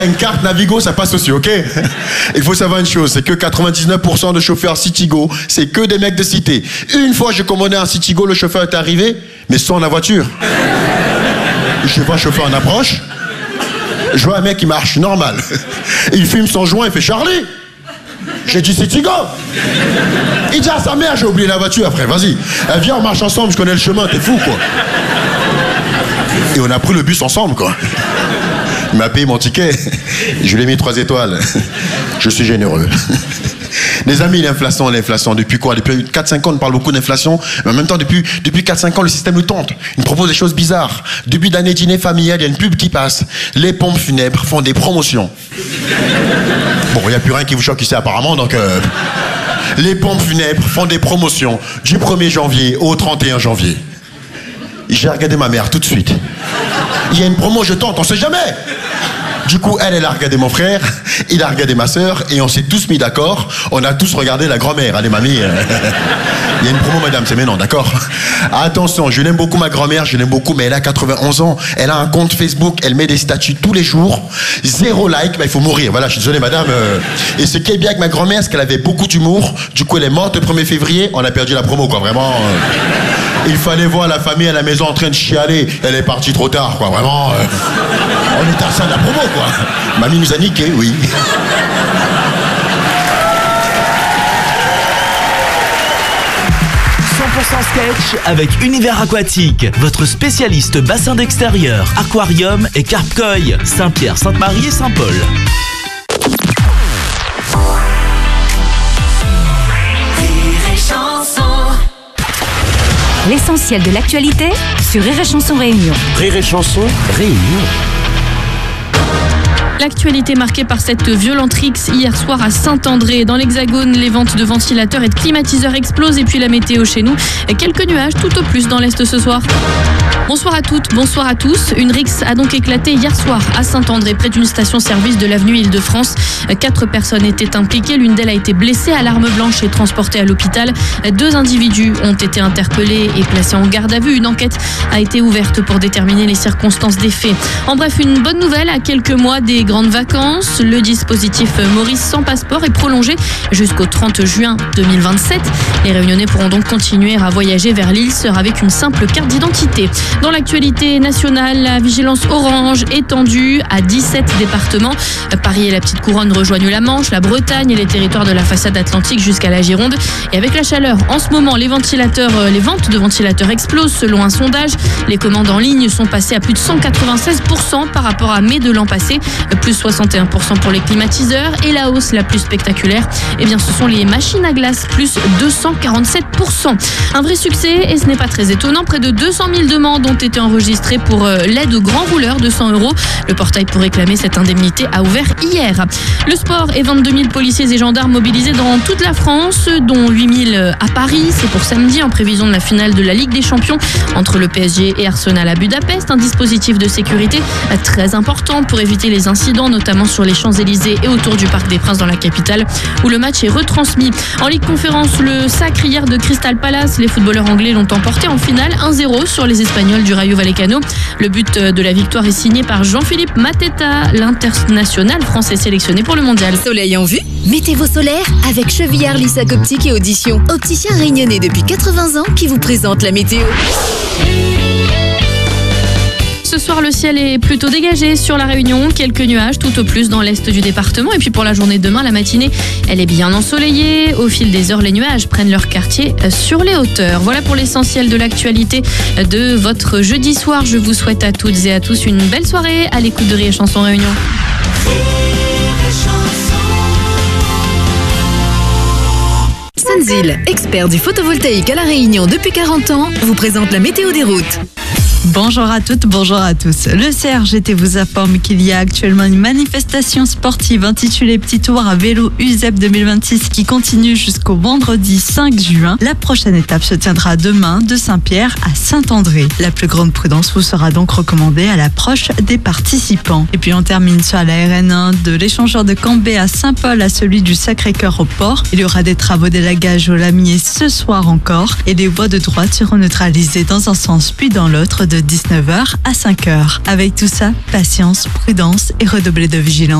Une carte Navigo, ça passe aussi, ok? Il faut savoir une chose, c'est que 99% de chauffeurs Citigo, c'est que des mecs de cité. Une fois, j'ai commandé un Citigo, le chauffeur est arrivé, mais sans la voiture. Je vois un chauffeur en approche, je vois un mec qui marche normal. Il fume son joint, il fait Charlie. J'ai dit Citigo. Il dit à sa mère, j'ai oublié la voiture après, vas-y. Viens, on marche ensemble, je connais le chemin, t'es fou, quoi. Et on a pris le bus ensemble, quoi. Il m'a payé mon ticket. Je lui ai mis 3 étoiles. Je suis généreux. Les amis, l'inflation, depuis quoi? Depuis 4-5 ans, on parle beaucoup d'inflation. Mais en même temps, depuis 4-5 ans, le système nous tente. Il nous propose des choses bizarres. Début d'année dîner familial, il y a une pub qui passe. Les pompes funèbres font des promotions. Bon, il n'y a plus rien qui vous choque ici apparemment, donc... Les pompes funèbres font des promotions du 1er janvier au 31 janvier. J'ai regardé ma mère tout de suite. Il y a une promo, je tente, on sait jamais. Du coup, elle a regardé mon frère, il a regardé ma sœur, et on s'est tous mis d'accord. On a tous regardé la grand-mère. Allez, mamie, il y a une promo, madame, c'est maintenant, d'accord? Attention, je l'aime beaucoup, ma grand-mère, je l'aime beaucoup, mais elle a 91 ans. Elle a un compte Facebook, elle met des statuts tous les jours. 0 like, bah, il faut mourir. Voilà, je suis désolé, madame. Et ce qui est bien avec ma grand-mère, c'est qu'elle avait beaucoup d'humour. Du coup, elle est morte le 1er février, on a perdu la promo, quoi, vraiment. Il fallait voir la famille à la maison en train de chialer. Elle est partie trop tard, quoi, vraiment. On est à ça de la promo, quoi. Mamie nous a niqué, oui. Sketch avec Univers Aquatique, votre spécialiste bassin d'extérieur, aquarium et carpe-koi, Saint-Pierre, Sainte-Marie et Saint-Paul. L'essentiel de l'actualité sur Rire et Chanson Réunion. Rire et Chanson Réunion. L'actualité marquée par cette violente rixe hier soir à Saint-André. Dans l'Hexagone, les ventes de ventilateurs et de climatiseurs explosent. Et puis la météo chez nous, quelques nuages tout au plus dans l'Est ce soir. Bonsoir à toutes, bonsoir à tous. Une rixe a donc éclaté hier soir à Saint-André, près d'une station-service de l'avenue Île-de-France. 4 personnes étaient impliquées. L'une d'elles a été blessée à l'arme blanche et transportée à l'hôpital. 2 individus ont été interpellés et placés en garde à vue. Une enquête a été ouverte pour déterminer les circonstances des faits. En bref, une bonne nouvelle à quelques mois des grandes vacances. Le dispositif Maurice sans passeport est prolongé jusqu'au 30 juin 2027. Les Réunionnais pourront donc continuer à voyager vers l'île Sœur avec une simple carte d'identité. Dans l'actualité nationale, la vigilance orange étendue à 17 départements. Paris et la Petite Couronne rejoignent la Manche, la Bretagne et les territoires de la façade atlantique jusqu'à la Gironde. Et avec la chaleur, en ce moment, les ventes de ventilateurs explosent selon un sondage. Les commandes en ligne sont passées à plus de 196% par rapport à mai de l'an passé, plus 61% pour les climatiseurs. Et la hausse la plus spectaculaire, eh bien, ce sont les machines à glace, plus 247%. Un vrai succès, et ce n'est pas très étonnant. Près de 200 000 demandes ont été enregistrées pour l'aide aux grands rouleurs de 100 €. Le portail pour réclamer cette indemnité a ouvert hier. Le sport et 22 000 policiers et gendarmes mobilisés dans toute la France, dont 8 000 à Paris. C'est pour samedi en prévision de la finale de la Ligue des Champions entre le PSG et Arsenal à Budapest. Un dispositif de sécurité très important pour éviter les incidents, notamment sur les Champs-Élysées et autour du Parc des Princes dans la capitale, où le match est retransmis. En Ligue Conférence, le sacre hier de Crystal Palace. Les footballeurs anglais l'ont emporté en finale 1-0 sur les Espagnols du Rayo Vallecano. Le but de la victoire est signé par Jean-Philippe Mateta, l'international français sélectionné pour le mondial. Soleil en vue? Mettez vos solaires avec Chevillard, Lissac Optique et Audition. Opticien réunionnais depuis 80 ans qui vous présente la météo. Ce soir, le ciel est plutôt dégagé sur la Réunion. Quelques nuages tout au plus dans l'est du département. Et puis pour la journée de demain, la matinée, elle est bien ensoleillée. Au fil des heures, les nuages prennent leur quartier sur les hauteurs. Voilà pour l'essentiel de l'actualité de votre jeudi soir. Je vous souhaite à toutes et à tous une belle soirée à l'écoute de Rire et Chanson Réunion. Sunzil, expert du photovoltaïque à La Réunion depuis 40 ans, vous présente la météo des routes. Bonjour à toutes, bonjour à tous. Le CRGT vous informe qu'il y a actuellement une manifestation sportive intitulée Petit Tour à vélo USEP 2026 qui continue jusqu'au vendredi 5 juin. La prochaine étape se tiendra demain de Saint-Pierre à Saint-André. La plus grande prudence vous sera donc recommandée à l'approche des participants. Et puis on termine sur la RN1 de l'échangeur de Cambé à Saint-Paul à celui du Sacré-Cœur au port. Il y aura des travaux d'élagage au Lamier ce soir encore et les voies de droite seront neutralisées dans un sens puis dans l'autre de 19h à 5h. Avec tout ça, patience, prudence et redoubler de vigilance.